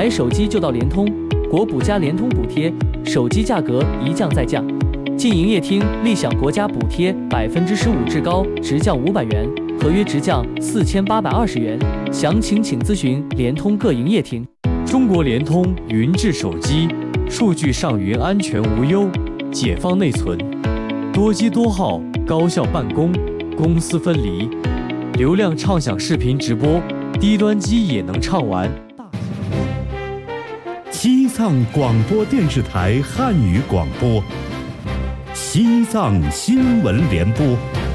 买手机就到联通，国补加联通补贴，手机价格一降再降。进营业厅立享国家补贴15%至高直降500元，合约直降4820元。详情请咨询联通各营业厅。 中国联通云智手机，数据上云安全无忧，解放内存，多机多号，高效办公，公私分离，流量畅享视频直播，低端机也能畅玩。 西藏广播电视台汉语广播，西藏新闻联播。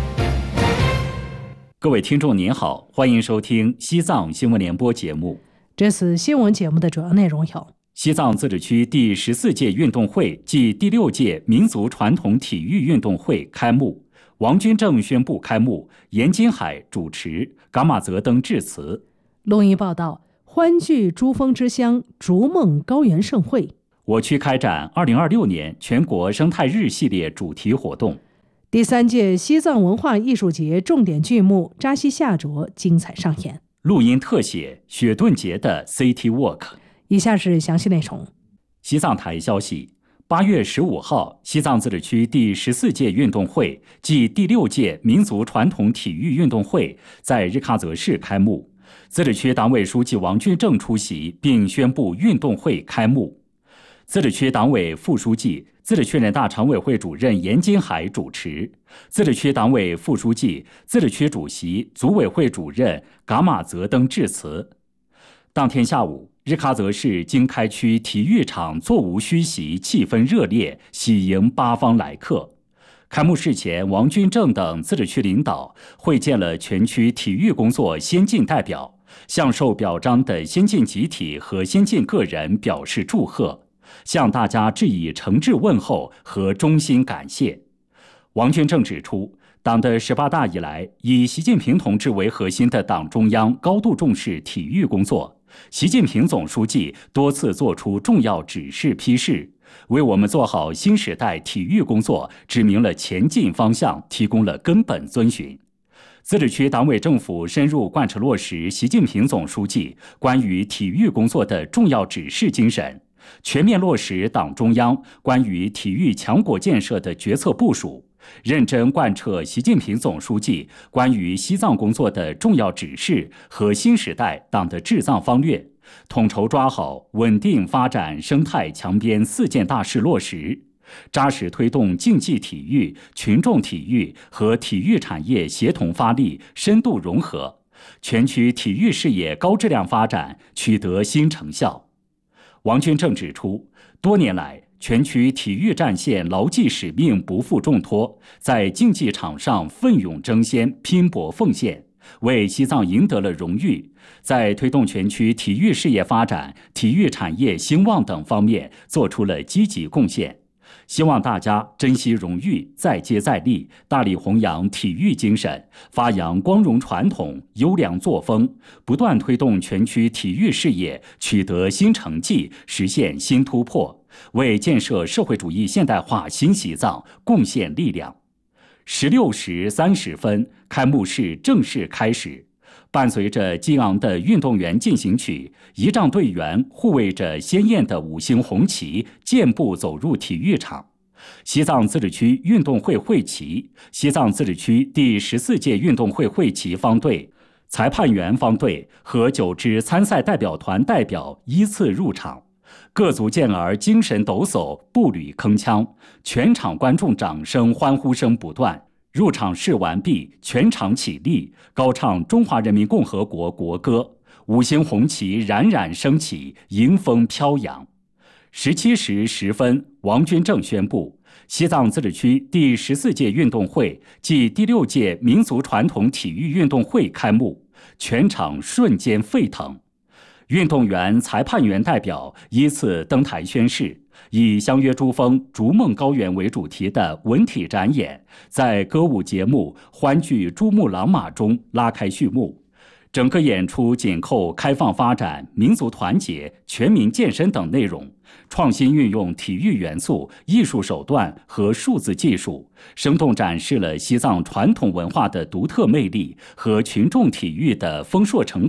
各位听众您好，欢迎收听西藏新闻联播节目。 这次新闻节目的主要内容有： 西藏自治区第14届运动会暨第6届民族传统体育运动会开幕，王军正宣布开幕，严金海主持，噶玛泽登致辞。 录音报道：欢聚珠峰之乡，逐梦高原盛会。 我区开展2026年全国生态日系列主题活动。 第3届西藏文化艺术节重点剧目扎西夏卓精彩上演。 录音特写雪顿节的 City Walk。 以下是详细内容。 西藏台消息：8月15号，西藏自治区第14届运动会暨第6届民族传统体育运动会在日喀则市开幕。自治区党委书记王军正出席并宣布运动会开幕。自治区党委副书记、自治区人大常委会主任严金海主持，自治区党委副书记、自治区主席、组委会主任噶玛泽登致辞。当天下午，日喀则市经开区体育场座无虚席，气氛热烈，喜迎8方来客。开幕式前，王军正等自治区领导会见了全区体育工作先进代表，向受表彰的先进集体和先进个人表示祝贺，向大家致以诚挚问候和衷心感谢。王军正指出，党的18大以来，以习近平同志为核心的党中央高度重视体育工作，习近平总书记多次作出重要指示批示，为我们做好新时代体育工作指明了前进方向，提供了根本遵循。自治区党委政府深入贯彻落实习近平总书记关于体育工作的重要指示精神，全面落实党中央关于体育强国建设的决策部署，认真贯彻习近平总书记关于西藏工作的重要指示和新时代党的治藏方略，统筹抓好稳定发展生态强边4件大事落实，扎实推动竞技体育、群众体育和体育产业协同发力、深度融合，全区体育事业高质量发展取得新成效。王军正指出，多年来，全区体育战线牢记使命，不负重托，在竞技场上奋勇争先、拼搏奉献，为西藏赢得了荣誉，在推动全区体育事业发展、体育产业兴旺等方面做出了积极贡献。希望大家珍惜荣誉，再接再厉，大力弘扬体育精神，发扬光荣传统、优良作风，不断推动全区体育事业取得新成绩，实现新突破，为建设社会主义现代化新西藏贡献力量。16时30分，开幕式正式开始。伴随着激昂的运动员进行曲，仪仗队员护卫着鲜艳的5星红旗，健步走入体育场。西藏自治区运动会会旗、西藏自治区第14届运动会会旗方队、裁判员方队和9支参赛代表团代表依次入场。各族健儿精神抖擞，步履铿锵，全场观众掌声欢呼声不断。入场式完毕，全场起立，高唱中华人民共和国国歌，5星红旗冉冉升起，迎风飘扬。17时10分，王军正宣布，西藏自治区第14届运动会暨第6届民族传统体育运动会开幕，全场瞬间沸腾。运动员、裁判员代表依次登台宣誓，以相约珠峰、逐梦高原为主题的文体展演，在歌舞节目《欢聚珠穆朗玛》中拉开序幕。整个演出紧扣开放发展、民族团结、全民健身等内容，创新运用体育元素、艺术手段和数字技术，生动展示了西藏传统文化的独特魅力和群众体育的丰硕成果，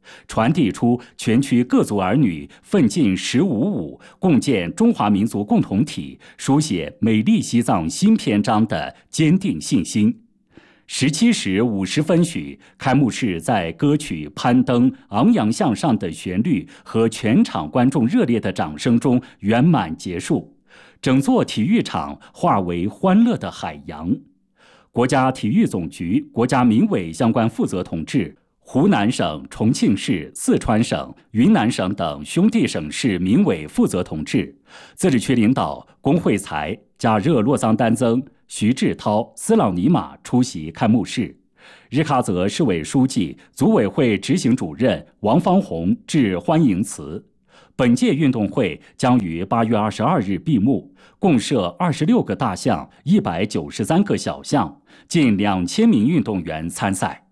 传递出全区各族儿女奋进15.5，共建中华民族共同体，书写美丽西藏新篇章的坚定信心。17时50分许，开幕式在歌曲《攀登》昂扬向上的旋律和全场观众热烈的掌声中圆满结束，整座体育场化为欢乐的海洋。国家体育总局、国家民委相关负责同志、湖南省、重庆市、四川省、云南省等兄弟省市民委负责同志，自治区领导龚惠才、加热洛桑丹增、徐志涛、斯朗尼玛出席开幕式。日喀则市委书记、组委会执行主任王方宏致欢迎词。本届运动会将于8月22日闭幕，共设26个大项、193个小项，近2000名运动员参赛。